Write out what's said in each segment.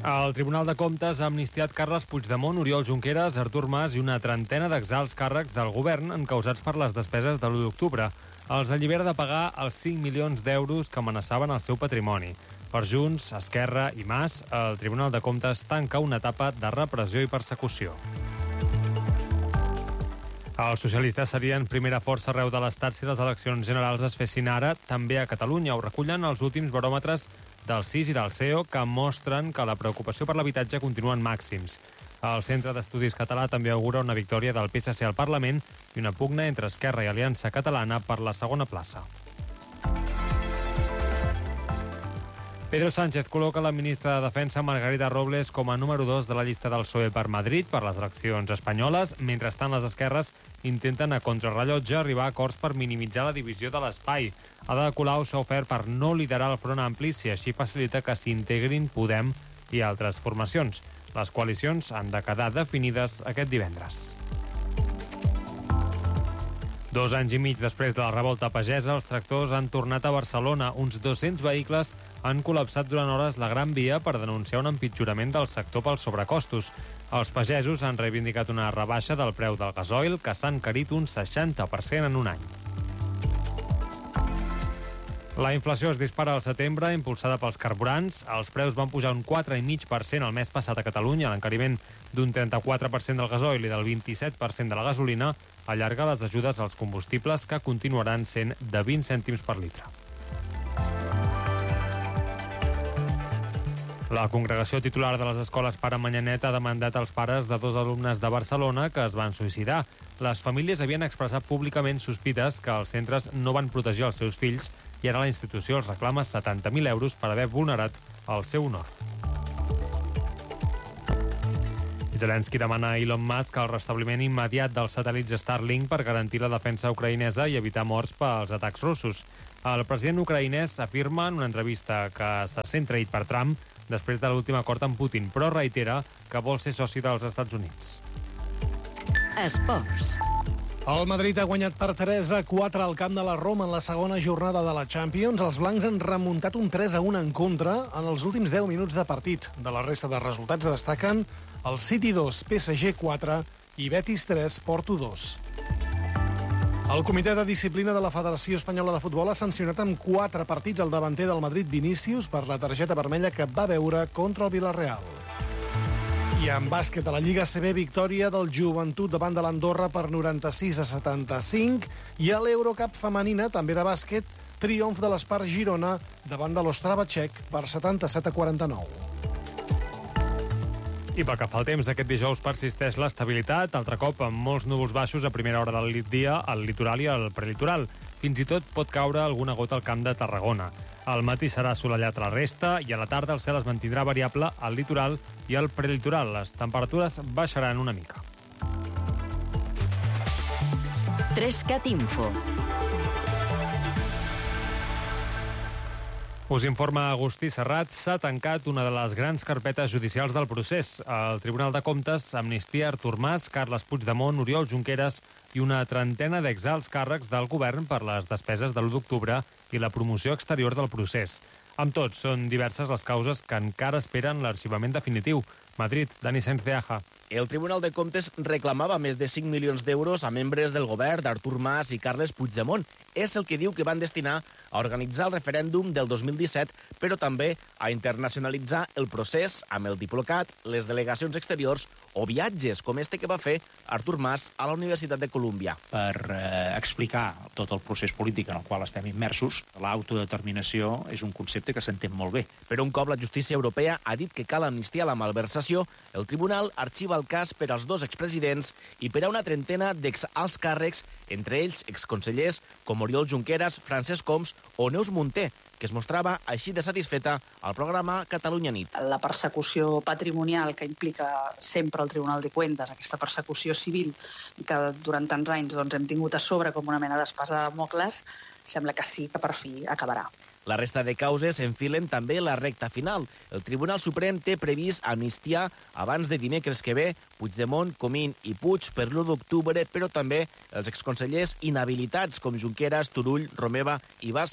El Tribunal de Comptes ha amnistiat Carles Puigdemont, Oriol Junqueras, Artur Mas i una trentena d'exalts càrrecs del govern encausats per les despeses de l'1 d'octubre. Els allibera de pagar els 5 milions d'euros que amenaçaven el seu patrimoni. Per Junts, Esquerra i Mas, el Tribunal de Comptes tanca una etapa de repressió i persecució. Els socialistes serien primera força arreu de l'Estat si les eleccions generals es fessin ara, també a Catalunya. Ho recullen els últims baròmetres del CIS i del CEO, que mostren que la preocupació per l'habitatge continua en màxims. El Centre d'Estudis Català també augura una victòria del PSC al Parlament i una pugna entre Esquerra i Aliança Catalana per la segona plaça. Pedro Sánchez col·loca la ministra de Defensa Margarita Robles com a número 2 de la llista del PSOE per Madrid per les eleccions espanyoles. Mentrestant, les esquerres intenten a contrarrellotge arribar a acords per minimitzar la divisió de l'espai. Ada Colau s'ha ofert per no liderar el Front Ampli si així facilita que s'integrin Podem i altres formacions. Les coalicions han de quedar definides aquest divendres. 2 anys i mig després de la revolta pagesa, els tractors han tornat a Barcelona. Uns 200 vehicles han col·lapsat durant hores la Gran Via per denunciar un empitjorament del sector pels sobrecostos. Els pagesos han reivindicat una rebaixa del preu del gasoil, que s'ha encarit un 60% en un any. La inflació es dispara al setembre, impulsada pels carburants. Els preus van pujar un 4,5% el mes passat a Catalunya. L'encariment d'un 34% del gasoil i del 27% de la gasolina allarga les ajudes als combustibles, que continuaran sent de 20 cèntims per litre. La congregació titular de les escoles Pare Manyanet ha demandat als pares de 2 alumnes de Barcelona que es van suïcidar. Les famílies havien expressat públicament sospites que els centres no van protegir els seus fills i ara la institució els reclama 70.000 euros per haver vulnerat el seu honor. Zelensky demana a Elon Musk el restabliment immediat dels satèl·lits Starlink per garantir la defensa ucraïnesa i evitar morts pels atacs russos. El president ucraïnès afirma en una entrevista que se sent traït per Trump després de l'últim acord amb Putin, però reitera que vol ser soci dels Estats Units. Esports. El Madrid ha guanyat per 3-4 al camp de la Roma en la segona jornada de la Champions. Els blancs han remuntat un 3-1 en contra en els últims 10 minuts de partit. De la resta de resultats destaquen el City 2, PSG 4 i Betis 3, Porto 2. El Comitè de Disciplina de la Federació Espanyola de Futbol ha sancionat amb 4 partits el davanter del Madrid, Vinícius, per la targeta vermella que va veure contra el Villarreal. I en bàsquet, a la Lliga ACB, victòria del Joventut davant de l'Andorra per 96-75, i a l'Eurocup femenina, també de bàsquet, triomf de l'Espar Girona davant de l'Ostrava txec per 77-49. I pel que fa al temps, aquest dijous persisteix l'estabilitat, altre cop amb molts núvols baixos a primera hora del dia al litoral i al prelitoral. Fins i tot pot caure alguna gota al camp de Tarragona. Al matí serà assolellat a la resta i a la tarda el cel es mantindrà variable al litoral i al prelitoral. Les temperatures baixaran una mica. 3CAT Info. Us informa Agustí Serrat, s'ha tancat una de les grans carpetes judicials del procés. El Tribunal de Comptes amnistia Artur Mas, Carles Puigdemont, Oriol Junqueras i una trentena d'exalts càrrecs del govern per les despeses de l'1 d'octubre i la promoció exterior del procés. Amb tot, són diverses les causes que encara esperen l'arxivament definitiu. Madrid, Dani Sáenz de Aja. El Tribunal de Comptes reclamava més de 5 milions d'euros a membres del govern d'Artur Mas i Carles Puigdemont. És el que diu que van destinar a organitzar el referèndum del 2017, però també a internacionalitzar el procés amb el Diplocat, les delegacions exteriors o viatges, com este que va fer Artur Mas a la Universitat de Colúmbia. Per explicar tot el procés polític en el qual estem immersos, l'autodeterminació és un concepte que s'entén molt bé. Però un cop la justícia europea ha dit que cal amnistiar la malversació, el tribunal arxiva el cas per als 2 expresidents i per a una trentena d'exalts càrrecs, entre ells exconsellers com Oriol Junqueras, Francesc Homs o Neus Munté, que es mostrava així de satisfeta al programa Catalunya Nit. La persecució patrimonial que implica sempre el Tribunal de Cuentas, aquesta persecució civil que durant tants anys hem tingut a sobre com una mena d'espasa de Damocles, sembla que sí que per fi acabarà. La resta de causes enfilen també la recta final. El Tribunal Suprem té previst amnistiar abans de dimecres que ve Puigdemont, Comín i Puig per l'1 d'octubre, però també els exconsellers inhabilitats com Junqueras, Turull, Romeva i Bassa.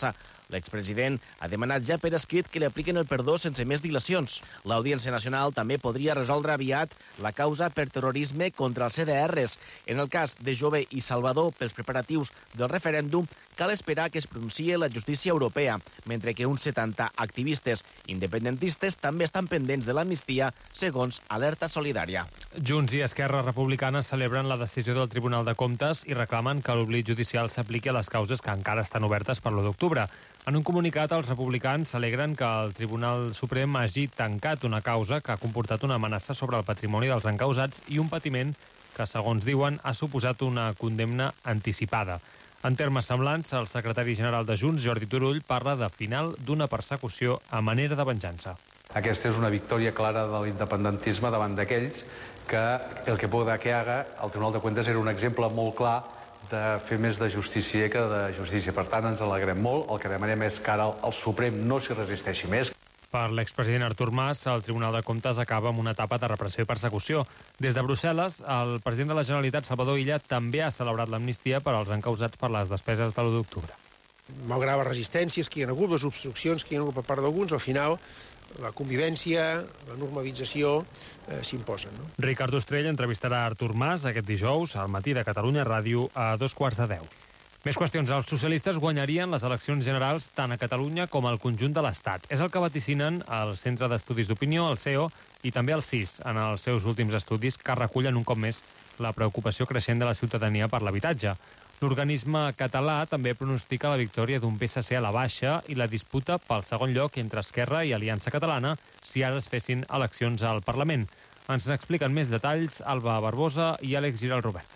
L'expresident ha demanat ja per escrit que li apliquen el perdó sense més dilacions. L'Audiència Nacional també podria resoldre aviat la causa per terrorisme contra els CDRs. En el cas de Jové i Salvador, pels preparatius del referèndum, cal esperar que es pronunciï la justícia europea, mentre que uns 70 activistes independentistes també estan pendents de l'amnistia, segons Alerta Solidària. Junts i Esquerra Republicana celebren la decisió del Tribunal de Comptes i reclamen que l'oblit judicial s'apliqui a les causes que encara estan obertes per l'1 d'octubre. En un comunicat, els republicans s'alegren que el Tribunal Suprem hagi tancat una causa que ha comportat una amenaça sobre el patrimoni dels encausats i un patiment que, segons diuen, ha suposat una condemna anticipada. En termes semblants, el secretari general de Junts, Jordi Turull, parla de final d'una persecució a manera de venjança. Aquesta és una victòria clara de l'independentisme davant d'aquells que el que pueda que haga, el Tribunal de Cuentas era un exemple molt clar de fer més de justícia que de justícia. Per tant, ens alegrem molt. El que demanem és que ara el Suprem no s'hi resisteixi més. Per l'expresident Artur Mas, el Tribunal de Comptes acaba amb una etapa de repressió i persecució. Des de Brussel·les, el president de la Generalitat, Salvador Illa, també ha celebrat l'amnistia per als encausats per les despeses de l'1 d'octubre. Malgrat les resistències que hi ha hagut, les obstruccions que hi ha hagut per part d'alguns, al final la convivència, la normalització s'imposen. No? Ricard Ostrell entrevistarà Artur Mas aquest dijous al matí de Catalunya Ràdio a 2:15. Més qüestions. Els socialistes guanyarien les eleccions generals tant a Catalunya com al conjunt de l'Estat. És el que vaticinen el Centre d'Estudis d'Opinió, el CEO, i també el CIS, en els seus últims estudis, que recullen un cop més la preocupació creixent de la ciutadania per l'habitatge. L'organisme català també pronostica la victòria d'un PSC a la baixa i la disputa pel segon lloc entre Esquerra i Aliança Catalana si ara es fessin eleccions al Parlament. Ens n'expliquen més detalls Alba Barbosa i Àlex Giral Robert.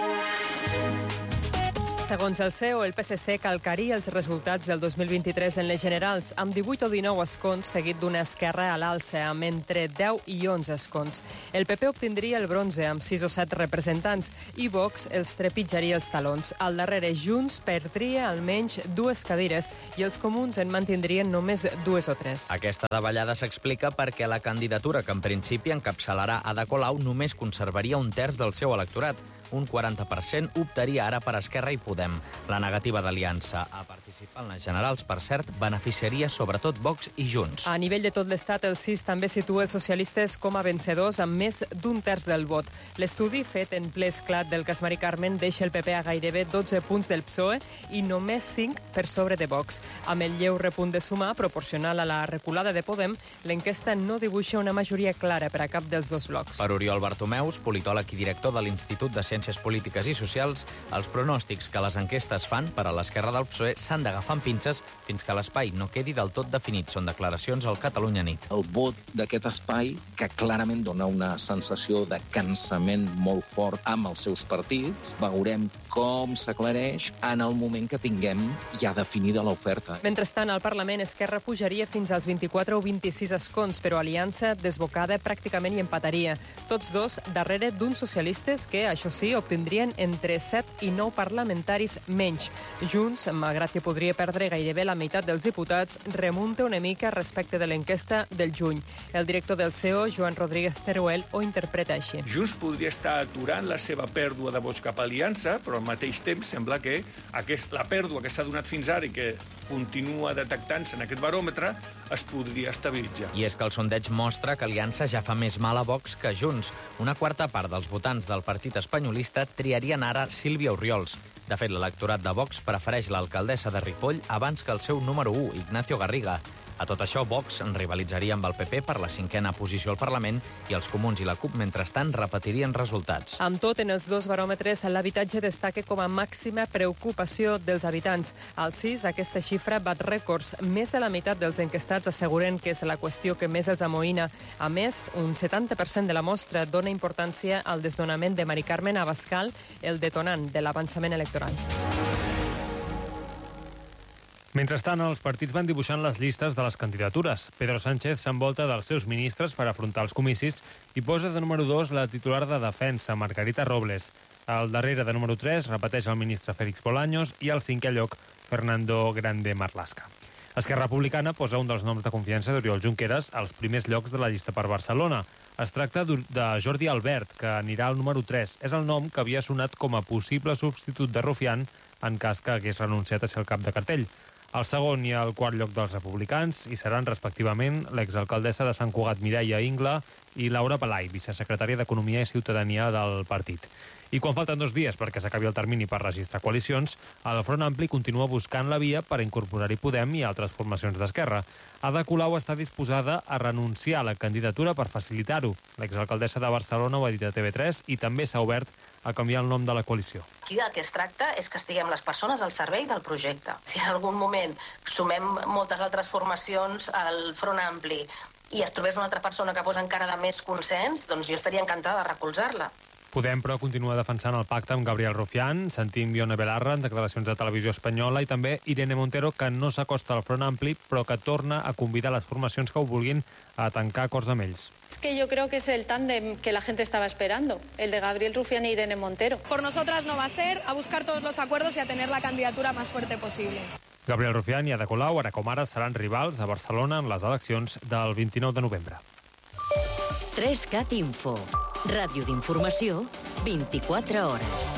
Segons el CEO, el PSC calcaria els resultats del 2023 en les generals, amb 18 o 19 escons, seguit d'una esquerra a l'alça, amb entre 10 i 11 escons. El PP obtindria el bronze, amb 6 o 7 representants, i Vox els trepitjaria els talons. Al darrere, Junts perdria almenys 2 cadires i els comuns en mantindrien només 2 o 3. Aquesta davallada s'explica perquè la candidatura que en principi encapçalarà Ada Colau només conservaria un terç del seu electorat. Un 40% optaria ara per Esquerra i Podem. La negativa d'Aliança a participar en les generals, per cert, beneficiaria sobretot Vox i Junts. A nivell de tot l'Estat, el CIS també situa els socialistes com a vencedors amb més d'un terç del vot. L'estudi fet en ple esclat del cas Mari Carmen deixa el PP a gairebé 12 punts del PSOE i només 5 per sobre de Vox. Amb el lleu repunt de Sumar, proporcional a la reculada de Podem, l'enquesta no dibuixa una majoria clara per a cap dels dos blocs. Per Oriol Bartomeus, politòleg i director de l'Institut de Ciències Polítiques i Socials, els pronòstics que les enquestes fan per a l'esquerra del PSOE s'han d'agafar amb pinces fins que l'espai no quedi del tot definit. Són declaracions al Catalunya Nit. El vot d'aquest espai, que clarament dona una sensació de cansament molt fort amb els seus partits, veurem com s'aclareix en el moment que tinguem ja definida l'oferta. Mentrestant, al Parlament, Esquerra pujaria fins als 24 o 26 escons, però Aliança, desbocada, pràcticament hi empataria. Tots dos darrere d'uns socialistes que, això sí, obtindrien entre 7 i 9 parlamentaris menys. Junts, malgrat que podria perdre gairebé la meitat dels diputats, remunta una mica respecte de l'enquesta del juny. El director del CEO, Joan Rodríguez Teruel, ho interpreta així. Junts podria estar aturant la seva pèrdua de vots cap a Aliança, però al mateix temps sembla que la pèrdua que s'ha donat fins ara i que continua detectant-se en aquest baròmetre es podria estabilitzar. I és que el sondeig mostra que Aliança ja fa més mal a Vox que Junts. Una quarta part dels votants del partit espanyolista triarien ara Sílvia Orriols. De fet, l'electorat de Vox prefereix l'alcaldessa de Ripoll abans que el seu número 1, Ignacio Garriga. A tot això, Vox en rivalitzaria amb el PP per la 5a posició al Parlament i els comuns i la CUP, mentrestant, repetirien resultats. Amb tot, en els dos baròmetres, l'habitatge destaca com a màxima preocupació dels habitants. Al CIS, aquesta xifra bat rècords. Més de la meitat dels enquestats asseguren que és la qüestió que més els amoïna. A més, un 70% de la mostra dona importància al desnonament de Mari Carmen Abascal, el detonant de l'avançament electoral. Mentrestant, els partits van dibuixant les llistes de les candidatures. Pedro Sánchez s'envolta dels seus ministres per afrontar els comicis i posa de número 2 la titular de Defensa, Margarita Robles. Al darrere de número 3 repeteix el ministre Félix Bolaños i al 5è lloc Fernando Grande Marlaska. Esquerra Republicana posa un dels noms de confiança d'Oriol Junqueras als primers llocs de la llista per Barcelona. Es tracta de Jordi Albert, que anirà al número 3. És el nom que havia sonat com a possible substitut de Rufián en cas que hagués renunciat a ser el cap de cartell. El segon i el quart lloc dels republicans hi seran, respectivament, l'exalcaldessa de Sant Cugat, Mireia Ingla, i Laura Palai, vicesecretària d'Economia i Ciutadania del partit. I quan falten 2 dies perquè s'acabi el termini per registrar coalicions, el Front Ampli continua buscant la via per incorporar-hi Podem i altres formacions d'esquerra. Ada Colau està disposada a renunciar a la candidatura per facilitar-ho. L'exalcaldessa de Barcelona ho ha dit a TV3 i també s'ha obert a canviar el nom de la coalició. Aquí del que es tracta és que estiguem les persones al servei del projecte. Si en algun moment sumem moltes altres formacions al Front Ampli i es trobés una altra persona que fos encara de més consens, doncs jo estaria encantada de recolzar-la. Podem, però, continua defensant el pacte amb Gabriel Rufián, sentim Ione Belarra en declaracions de Televisió Espanyola i també Irene Montero, que no s'acosta al Front Ampli, però que torna a convidar les formacions que ho vulguin a tancar acords amb ells. Es que yo creo que es el tándem que la gente estaba esperando, el de Gabriel Rufián e Irene Montero. Por nosotras no va a ser, a buscar todos los acuerdos y a tener la candidatura más fuerte posible. Gabriel Rufián i Ada Colau, ara com ara, seran rivals a Barcelona en les eleccions del 29 de novembre. 3CAT Info. Ràdio d'informació, 24 hores.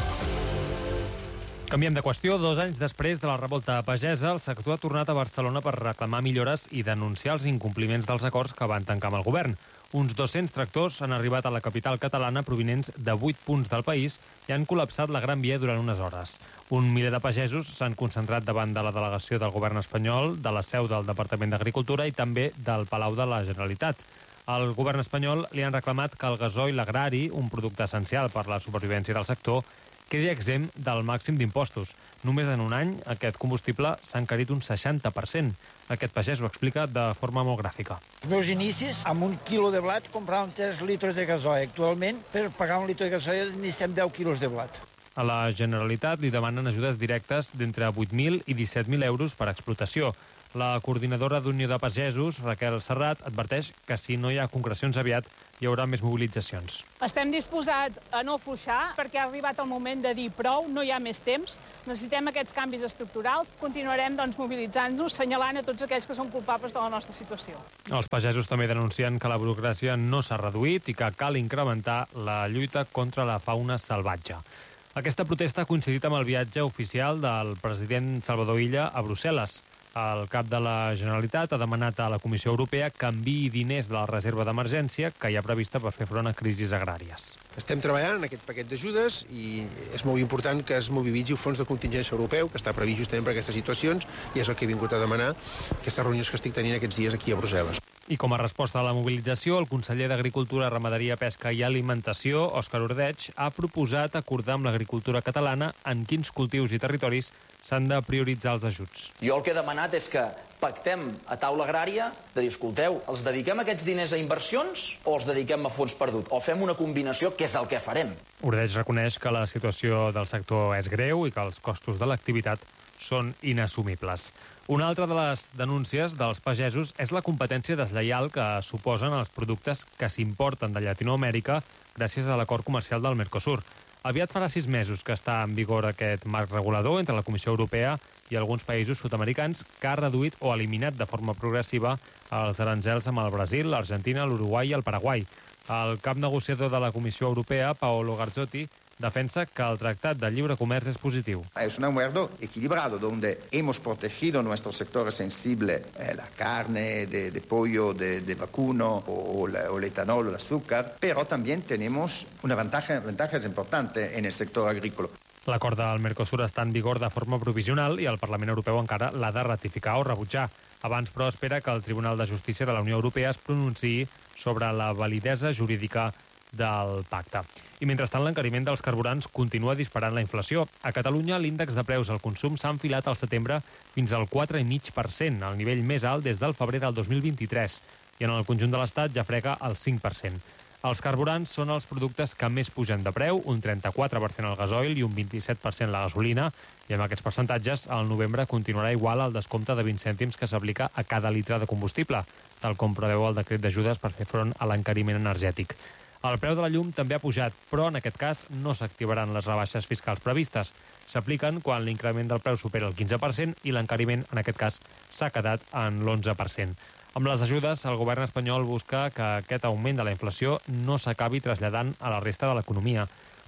Canviem de qüestió. 2 anys després de la revolta pagesa, el sector ha tornat a Barcelona per reclamar millores i denunciar els incompliments dels acords que van tancar amb el govern. Uns 200 tractors han arribat a la capital catalana provinents de 8 punts del país i han col·lapsat la Gran Via durant unes hores. Un miler de pagesos s'han concentrat davant de la delegació del govern espanyol, de la seu del Departament d'Agricultura i també del Palau de la Generalitat. Al govern espanyol li han reclamat que el gasoil agrari, un producte essencial per la supervivència del sector, quedi exempt del màxim d'impostos. Només en un any aquest combustible s'ha encarit un 60%. Aquest pagès ho explica de forma molt gràfica. Els meus inicis, amb 1 quilo de blat, compràvem 3 litres de gasoil. Actualment, per pagar 1 litre de gasoil, necessitem 10 quilos de blat. A la Generalitat li demanen ajudes directes d'entre 8.000 i 17.000 euros per explotació. La coordinadora d'Unió de Pagesos, Raquel Serrat, adverteix que si no hi ha concrecions aviat hi haurà més mobilitzacions. Estem disposats a no afluixar perquè ha arribat el moment de dir prou, no hi ha més temps, necessitem aquests canvis estructurals, continuarem mobilitzant-nos, assenyalant a tots aquells que són culpables de la nostra situació. Els pagesos també denuncien que la burocràcia no s'ha reduït i que cal incrementar la lluita contra la fauna salvatge. Aquesta protesta ha coincidit amb el viatge oficial del president Salvador Illa a Brussel·les. El cap de la Generalitat ha demanat a la Comissió Europea que enviï diners de la reserva d'emergència que hi ha prevista per fer front a crisis agràries. Estem treballant en aquest paquet d'ajudes i és molt important que es mobilitzi el fons de contingència europeu, que està previst justament per aquestes situacions, i és el que he vingut a demanar aquestes reunions que estic tenint aquests dies aquí a Brussel·les. I com a resposta a la mobilització, el conseller d'Agricultura, Ramaderia, Pesca i Alimentació, Òscar Ordeig, ha proposat acordar amb l'agricultura catalana en quins cultius i territoris s'han de prioritzar els ajuts. Jo el que he demanat és que pactem a taula agrària de dir, escolteu, els dediquem aquests diners a inversions o els dediquem a fons perdut? O fem una combinació, que és el que farem. Ordeig reconeix que la situació del sector és greu i que els costos de l'activitat són inassumibles. Una altra de les denúncies dels pagesos és la competència deslleial que suposen els productes que s'importen de Llatinoamèrica gràcies a l'acord comercial del Mercosur. Aviat farà 6 mesos que està en vigor aquest marc regulador entre la Comissió Europea i alguns països sud-americans que ha reduït o eliminat de forma progressiva els aranzels amb el Brasil, l'Argentina, l'Uruguai i el Paraguai. El cap negociador de la Comissió Europea, Paolo Garzotti, defensa que el Tractat de Lliure Comerç és positiu. Es un acuerdo equilibrado donde hemos protegido nuestro sector sensible, la carne de pollo, de vacuno o el etanol o el azúcar, pero también tenemos una ventaja importante en el sector agrícola. L'acord del Mercosur està en vigor de forma provisional i el Parlament Europeu encara l'ha de ratificar o rebutjar. Abans, però, espera que el Tribunal de Justícia de la Unió Europea es pronunciï sobre la validesa jurídica del pacte. I mentrestant, l'encariment dels carburants continua disparant la inflació. A Catalunya, l'índex de preus al consum s'ha enfilat al setembre fins al 4,5%, el nivell més alt des del febrer del 2023, i en el conjunt de l'Estat ja frega el 5%. Els carburants són els productes que més pugen de preu, un 34% el gasoil i un 27% la gasolina, i amb aquests percentatges, al novembre continuarà igual el descompte de 20 cèntims que s'aplica a cada litre de combustible, tal com preveu el decret d'ajudes per fer front a l'encariment energètic. El preu de la llum també ha pujat, però en aquest cas no s'activaran les rebaixes fiscals previstes. S'apliquen quan l'increment del preu supera el 15% i l'encariment, en aquest cas, s'ha quedat en l'11%. Amb les ajudes, el govern espanyol busca que aquest augment de la inflació no s'acabi traslladant a la resta de l'economia.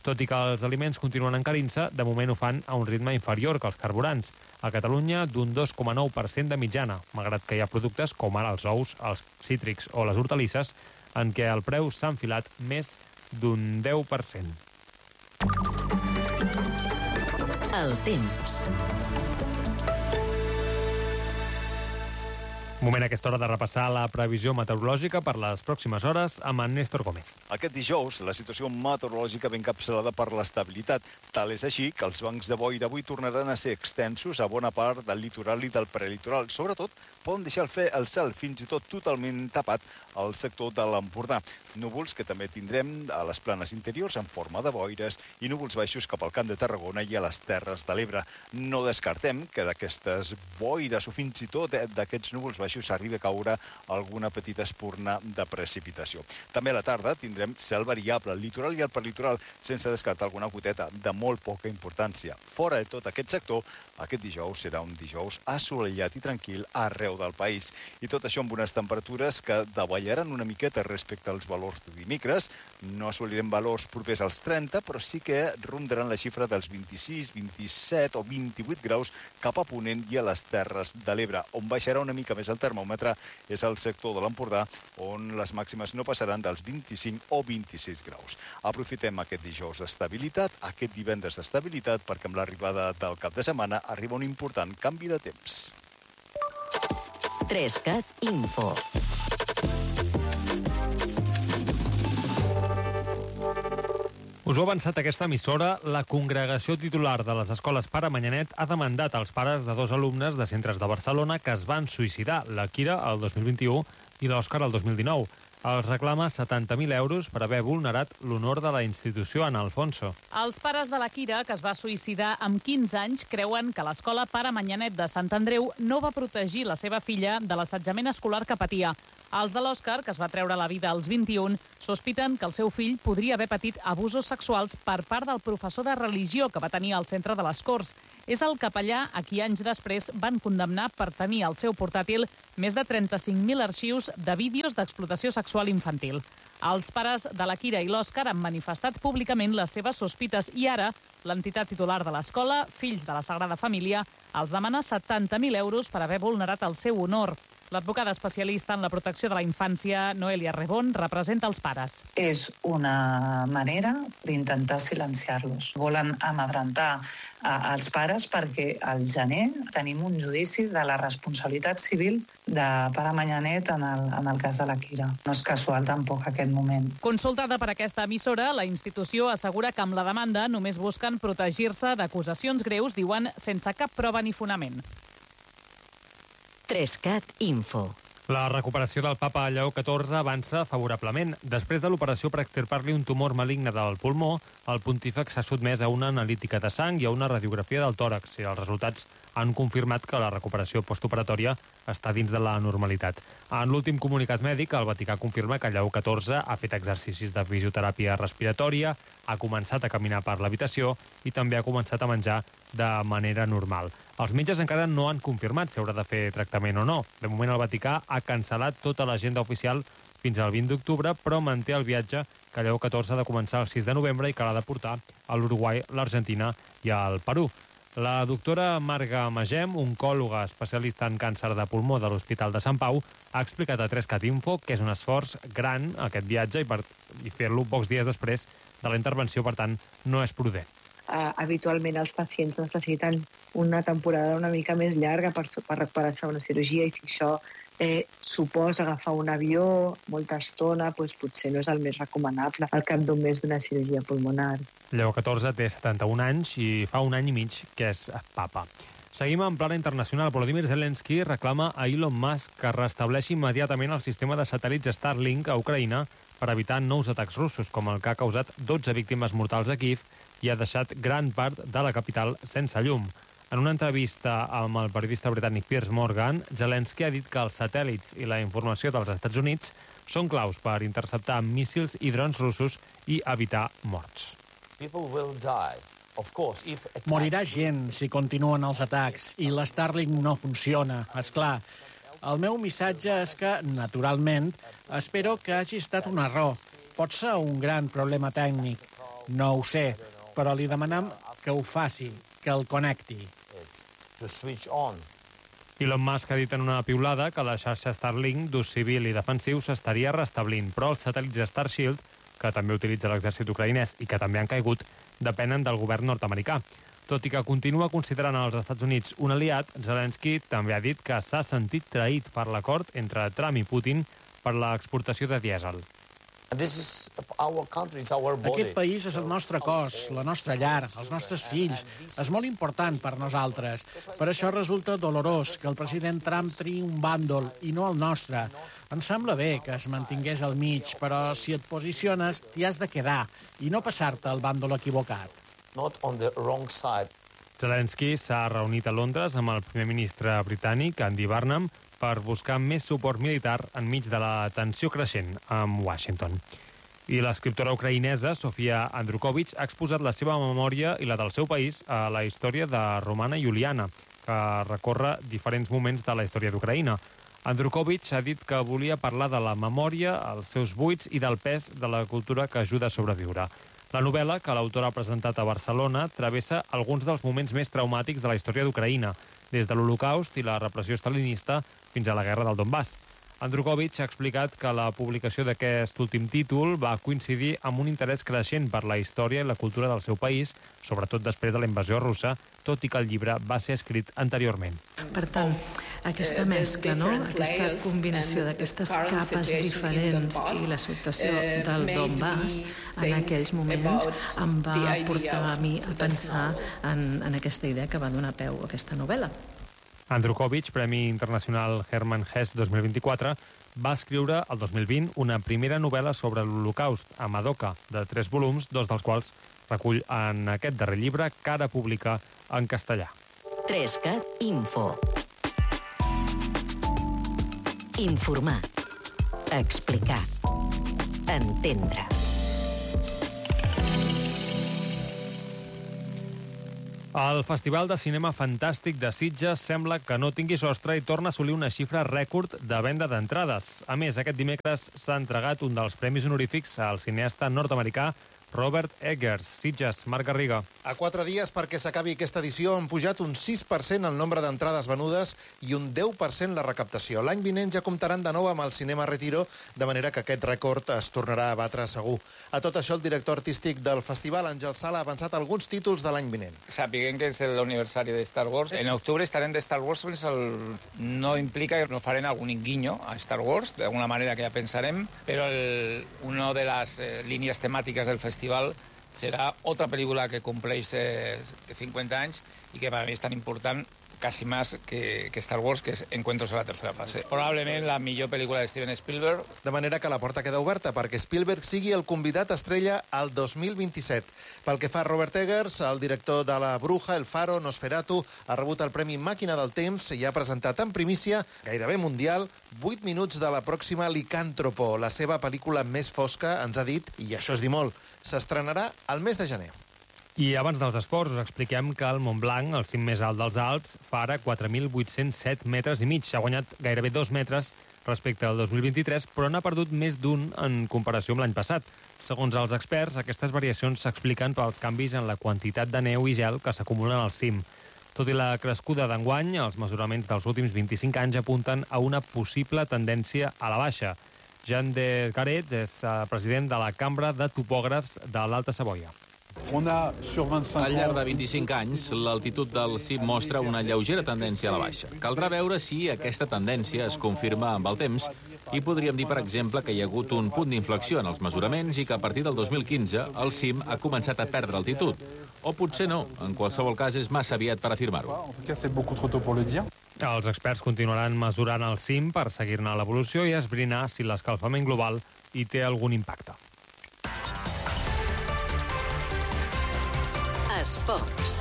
Tot i que els aliments continuen encarint-se, de moment ho fan a un ritme inferior que els carburants. A Catalunya, d'un 2,9% de mitjana, malgrat que hi ha productes com ara els ous, els cítrics o les hortalisses, en què el preu s'ha enfilat més d'un 10%. El temps. Moment a aquesta hora de repassar la previsió meteorològica per les pròximes hores amb en Néstor Gómez. Aquest dijous, la situació meteorològica ve encapçalada per l'estabilitat. Tal és així que els bancs de boira avui tornaran a ser extensos a bona part del litoral i del prelitoral. Sobretot, poden deixar el cel fins i tot totalment tapat al sector de l'Empordà. Núvols que també tindrem a les planes interiors en forma de boires i núvols baixos cap al Camp de Tarragona i a les Terres de l'Ebre. No descartem que d'aquestes boires o fins i tot d'aquests núvols baixos arribi a caure alguna petita espurna de precipitació. També a la tarda tindrem cel variable al litoral i al perlitoral, sense descartar alguna goteta de molt poca importància. Fora de tot aquest sector, aquest dijous serà un dijous assolellat i tranquil arreu del país. I tot això amb unes temperatures que davallaran una miqueta respecte als valors dimecres. No assolirem valors propers als 30, però sí que rondaran la xifra dels 26, 27 o 28 graus cap a Ponent i a les Terres de l'Ebre. On baixarà una mica més el termòmetre és el sector de l'Empordà, on les màximes no passaran dels 25 o 26 graus. Aprofitem aquest dijous d'estabilitat, aquest divendres d'estabilitat, perquè amb l'arribada del cap de setmana arriba un important canvi de temps. 3CAT Info. Us ho ha avançat aquesta emissora, la congregació titular de les escoles Pare Manyanet ha demandat als pares de 2 alumnes de centres de Barcelona que es van suïcidar, la Kira el 2021 i l'Òscar el 2019. Els reclama 70.000 euros per haver vulnerat l'honor de la institució en Alfonso. Els pares de la Kira, que es va suïcidar amb 15 anys, creuen que l'escola Pare Manyanet de Sant Andreu no va protegir la seva filla de l'assetjament escolar que patia. Els de l'Òscar, que es va treure la vida als 21, sospiten que el seu fill podria haver patit abusos sexuals per part del professor de religió que va tenir al centre de les Corts. És el capellà a qui anys després van condemnar per tenir al seu portàtil més de 35.000 arxius de vídeos d'explotació sexual infantil. Els pares de la Kira i l'Òscar han manifestat públicament les seves sospites i ara l'entitat titular de l'escola, Fills de la Sagrada Família, els demana 70.000 euros per haver vulnerat el seu honor. L'advocada especialista en la protecció de la infància, Noelia Rebón, representa els pares. És una manera d'intentar silenciar-los. Volen amedrentar els pares perquè al gener tenim un judici de la responsabilitat civil de Pare Manyanet en el cas de la Kira. No és casual tampoc aquest moment. Consultada per aquesta emissora, la institució assegura que amb la demanda només busquen protegir-se d'acusacions greus, diuen, sense cap prova ni fonament. 3CAT Info. La recuperació del papa Lleó XIV avança favorablement. Després de l'operació per extirpar-li un tumor maligne del pulmó, el pontífex s'ha sotmès a una analítica de sang i a una radiografia del tòrax i els resultats han confirmat que la recuperació postoperatòria està dins de la normalitat. En l'últim comunicat mèdic, el Vaticà confirma que Lleó XIV ha fet exercicis de fisioteràpia respiratòria, ha començat a caminar per l'habitació i també ha començat a menjar de manera normal. Els metges encara no han confirmat si haurà de fer tractament o no. De moment, el Vaticà ha cancel·lat tota l'agenda oficial fins al 20 d'octubre, però manté el viatge que Lleó XIV ha de començar el 6 de novembre i que l'ha de portar a l'Uruguai, l'Argentina i al Perú. La doctora Marga Magem, oncòloga especialista en càncer de pulmó de l'Hospital de Sant Pau, ha explicat a 3CAT Info que és un esforç gran aquest viatge i fer-lo pocs dies després de la intervenció, per tant, no és prudent. Habitualment els pacients necessiten una temporada una mica més llarga per recuperar-se d'una cirurgia i si això suposa agafar un avió molta estona, doncs potser no és el més recomanable al cap d'un mes d'una cirurgia pulmonar. Lleó XIV té 71 anys i fa un any i mig que és papa. Seguim en plana internacional. Volodymyr Zelensky reclama a Elon Musk que restableixi immediatament el sistema de satèl·lits Starlink a Ucraïna per evitar nous atacs russos, com el que ha causat 12 víctimes mortals a Kiev i ha deixat gran part de la capital sense llum. En una entrevista amb el periodista britànic Piers Morgan, Zelensky ha dit que els satèl·lits i la informació dels Estats Units són claus per interceptar míssils i drons russos i evitar morts. Morirà gent si continuen els atacs i l'Starlink no funciona, és clar. El meu missatge és que, naturalment, espero que hagi estat un error. Pot ser un gran problema tècnic. No ho sé, però li demanem que ho faci, que el connecti. Elon Musk ha dit en una piulada que la xarxa Starlink d'ús civil i defensiu s'estaria restablint, però els satèl·lits Starshield, que també utilitza l'exèrcit ucraïnès i que també han caigut, depenen del govern nord-americà. Tot i que continua considerant els Estats Units un aliat, Zelensky també ha dit que s'ha sentit traït per l'acord entre Trump i Putin per l'exportació de dièsel. Aquest país és el nostre cos, la nostra llar, els nostres fills. És molt important per nosaltres. Per això resulta dolorós que el president Trump triï un bàndol i no el nostre. Em sembla bé que es mantingués al mig, però si et posiciones, t'hi has de quedar i no passar-te el bàndol equivocat. Zelensky s'ha reunit a Londres amb el primer ministre britànic, Andy Burnham, per buscar més suport militar enmig de la tensió creixent amb Washington. I l'escriptora ucraïnesa, Sofia Andrukovich, ha exposat la seva memòria i la del seu país a la història de Romana Juliana, que recorre diferents moments de la història d'Ucraïna. Andrukovich ha dit que volia parlar de la memòria, els seus buits i del pes de la cultura que ajuda a sobreviure. La novel·la, que l'autor ha presentat a Barcelona, travessa alguns dels moments més traumàtics de la història d'Ucraïna, des de l'Holocaust i la repressió stalinista fins a la guerra del Donbass. Andrukovich ha explicat que la publicació d'aquest últim títol va coincidir amb un interès creixent per la història i la cultura del seu país, sobretot després de la invasió russa, tot i que el llibre va ser escrit anteriorment. Per tant, aquesta mescla, no? Aquesta combinació d'aquestes capes diferents i la situació del Donbass en aquells moments em va portar a mi a pensar en aquesta idea que va donar peu a aquesta novel·la. Andrukovich, Premi Internacional Hermann Hesse 2024, va escriure el 2020 una primera novel·la sobre l'Holocaust, a Madoka, de 3 volums, 2 dels quals recull en aquest darrer llibre que ara publica en castellà. 3CAT Info. Informar. Explicar. Entendre. El Festival de Cinema Fantàstic de Sitges sembla que no tingui sostre i torna a assolir una xifra rècord de venda d'entrades. A més, aquest dimecres s'ha entregat un dels premis honorífics al cineasta nord-americà Robert Eggers. Sitges, Marc Garriga. A 4 dies perquè s'acabi aquesta edició han pujat un 6% el nombre d'entrades venudes i un 10% la recaptació. L'any vinent ja comptaran de nou amb el Cinema Retiro, de manera que aquest rècord es tornarà a batre segur. A tot això, el director artístic del festival, Àngel Sala, ha avançat alguns títols de l'any vinent. Sapiguem que és l'aniversari de Star Wars. En octubre estarem de Star Wars, no implica que no farem algun guiño a Star Wars, d'alguna manera que ja pensarem, però una de les línies temàtiques del festival serà otra pel·lícula que compleix 50 anys i que per a mi és tan important quasi més que Star Wars, que és Encuentros a la tercera fase. Probablement la millor pel·lícula de Steven Spielberg. De manera que la porta queda oberta perquè Spielberg sigui el convidat estrella al 2027. Pel que fa a Robert Eggers, el director de La Bruja, El Faro, Nosferatu, ha rebut el Premi Màquina del Temps i ha presentat en primícia, gairebé mundial, 8 minuts de la pròxima Licàntropo, la seva pel·lícula més fosca, ens ha dit, i això és dir molt, s'estrenarà al mes de gener. I abans dels esports us expliquem que el Montblanc, el cim més alt dels Alps, fa ara 4.807 metres i mig. Ha guanyat gairebé 2 metres respecte al 2023, però n'ha perdut més d'un en comparació amb l'any passat. Segons els experts, aquestes variacions s'expliquen pels canvis en la quantitat de neu i gel que s'acumulen al cim. Tot i la crescuda d'enguany, els mesuraments dels últims 25 anys apunten a una possible tendència a la baixa. Jean de Carets és president de la Cambra de Topògrafs de l'Alta Savoia. Al llarg de 25 anys, l'altitud del cim mostra una lleugera tendència a la baixa. Caldrà veure si aquesta tendència es confirma amb el temps i podríem dir, per exemple, que hi ha hagut un punt d'inflexió en els mesuraments i que a partir del 2015 el cim ha començat a perdre altitud. O potser no, en qualsevol cas és massa aviat per afirmar-ho. Els experts continuaran mesurant el cim per seguir-ne l'evolució i esbrinar si l'escalfament global hi té algun impacte. Esports.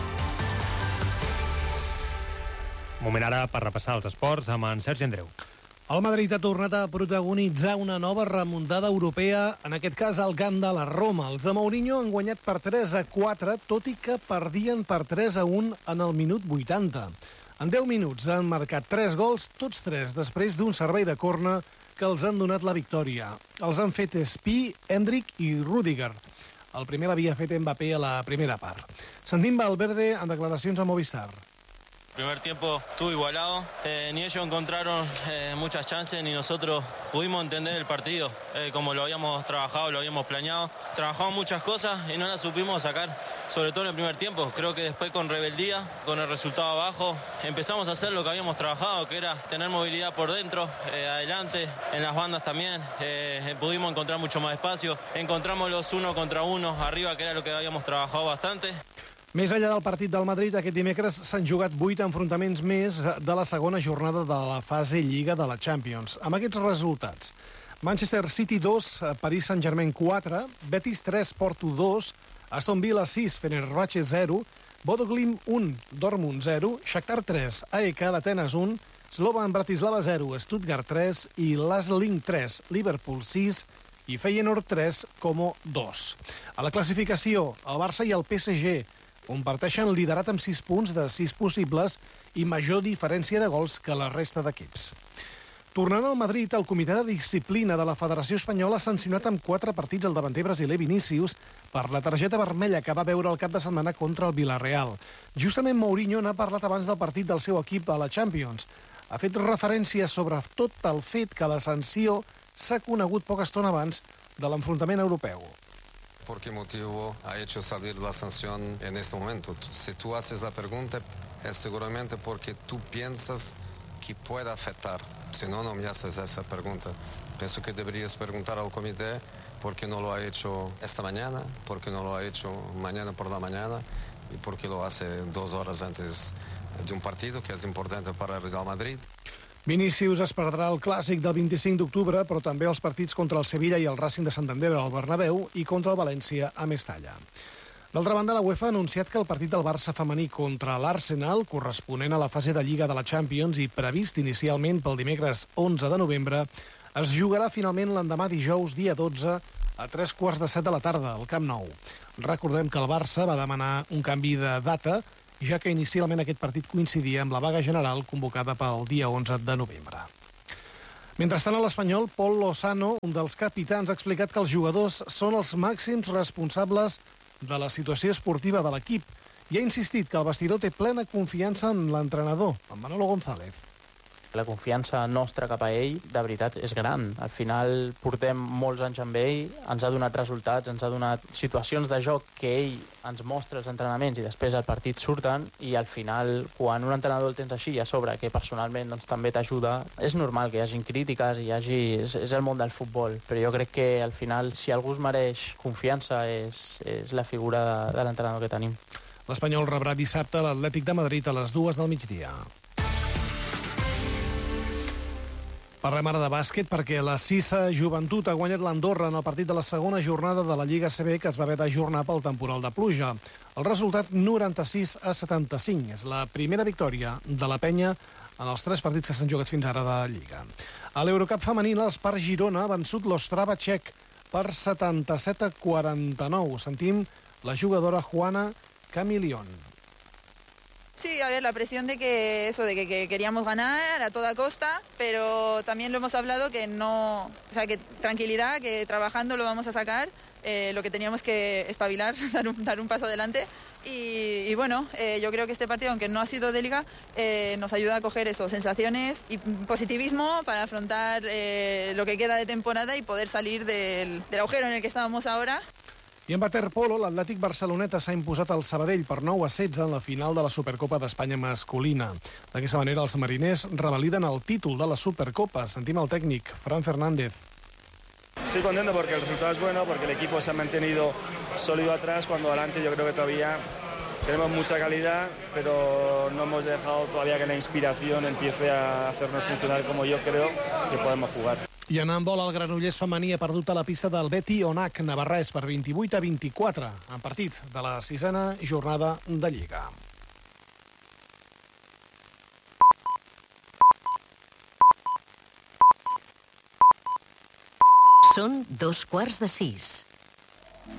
Moment ara per repassar els esports amb en Sergi Andreu. El Madrid ha tornat a protagonitzar una nova remuntada europea, en aquest cas al camp de la Roma. Els de Mourinho han guanyat per 3-4, tot i que perdien per 3-1 en el minut 80. En 10 minuts han marcat 3 gols, tots 3 després d'un servei de corna que els han donat la victòria. Els han fet Espí, Endrick i Rüdiger. El primer l'havia fet Mbappé a la primera part. Sentim Valverde en declaracions a Movistar. El primer tiempo estuvo igualado, ni ellos encontraron muchas chances ni nosotros pudimos entender el partido como lo habíamos trabajado, lo habíamos planeado. Trabajamos muchas cosas y no las supimos sacar, sobre todo en el primer tiempo. Creo que después con rebeldía, con el resultado abajo, empezamos a hacer lo que habíamos trabajado, que era tener movilidad por dentro, adelante, en las bandas también. Pudimos encontrar mucho más espacio, encontramos los 1 contra 1 arriba, que era lo que habíamos trabajado bastante. Més enllà del partit del Madrid, aquest dimecres s'han jugat 8 enfrontaments més de la segona jornada de la fase Lliga de la Champions. Amb aquests resultats: Manchester City 2, Paris Saint-Germain 4, Betis 3, Porto 2, Aston Villa 6, Fenerbahce 0, Bodo Glimt 1, Dortmund 0, Shakhtar 3, AEK d'Atenes 1, Slovan Bratislava 0, Stuttgart 3 i Lasling 3, Liverpool 6 i Feyenoord 3, Como 2. A la classificació, el Barça i el PSG comparteixen liderat amb 6 punts de 6 possibles i major diferència de gols que la resta d'equips. Tornant al Madrid, el comitè de disciplina de la Federació Espanyola ha sancionat amb 4 partits el davanter brasiler Vinícius per la targeta vermella que va veure el cap de setmana contra el Villarreal. Justament Mourinho n'ha parlat abans del partit del seu equip a la Champions. Ha fet referència sobre tot el fet que la sanció s'ha conegut poca estona abans de l'enfrontament europeu. ¿Por qué motivo ha hecho salir la sanción en este momento? Si tú haces la pregunta, es seguramente porque tú piensas que puede afectar. Si no, no me haces esa pregunta. Pienso que deberías preguntar al comité por qué no lo ha hecho esta mañana, por qué no lo ha hecho mañana por la mañana y por qué lo hace 2 horas antes de un partido que es importante para el Real Madrid. Vinícius es perdrà el clàssic del 25 d'octubre, però també els partits contra el Sevilla i el Racing de Santander al Bernabéu i contra el València a Mestalla. D'altra banda, la UEFA ha anunciat que el partit del Barça femení contra l'Arsenal, corresponent a la fase de Lliga de la Champions i previst inicialment pel dimecres 11 de novembre, es jugarà finalment l'endemà dijous, dia 12, a 3:15 de la tarda, al Camp Nou. Recordem que el Barça va demanar un canvi de data, ja que inicialment aquest partit coincidia amb la vaga general convocada pel dia 11 de novembre. Mentrestant, a l'Espanyol, Pol Lozano, un dels capitans, ha explicat que els jugadors són els màxims responsables de la situació esportiva de l'equip i ha insistit que el vestidor té plena confiança en l'entrenador, en Manolo González. La confiança nostra cap a ell, de veritat, és gran. Al final portem molts anys amb ell, ens ha donat resultats, ens ha donat situacions de joc que ell ens mostra als entrenaments i després al partit surten, i al final, quan un entrenador el tens així a sobre, que personalment doncs, també t'ajuda, és normal que hi hagi crítiques, és el món del futbol, però jo crec que al final, si algú es mereix confiança, és la figura de l'entrenador que tenim. L'Espanyol rebrà dissabte l'Atlètic de Madrid a les 2 del migdia. Parlem ara de bàsquet perquè la Sisa Joventut ha guanyat l'Andorra en el partit de la segona jornada de la Lliga CB que es va haver d'ajornar pel temporal de pluja. El resultat 96-75. És la primera victòria de la penya en els 3 partits que s'han jugat fins ara de Lliga. A l'Eurocup femení, l'Espar Girona ha vençut l'Ostrava txec per 77-49. Sentim la jugadora Juana Camilión. Sí, a ver, la presión de que queríamos ganar a toda costa, pero también lo hemos hablado que no, o sea, que tranquilidad, que trabajando lo vamos a sacar, lo que teníamos que espabilar, dar un paso adelante y bueno, yo creo que este partido, aunque no ha sido de liga, nos ayuda a coger eso, sensaciones y positivismo para afrontar lo que queda de temporada y poder salir del agujero en el que estábamos ahora. I en waterpolo, l'Atlètic Barceloneta s'ha imposat al Sabadell per 9-16 en la final de la Supercopa d'Espanya masculina. D'aquesta manera, els mariners revaliden el títol de la Supercopa. Sentim el tècnic, Fran Fernández. Estoy contento porque el resultado es bueno, porque el equipo se ha mantenido sólido atrás, cuando adelante yo creo que todavía tenemos mucha calidad, pero no hemos dejado todavía que la inspiración empiece a hacernos funcionar como yo creo que podemos jugar. I en handbol, el Granollers femení ha perdut a la pista del Beti Onac Navarrès per 28-24 en partit de la 6a jornada de Lliga. Són 2:15.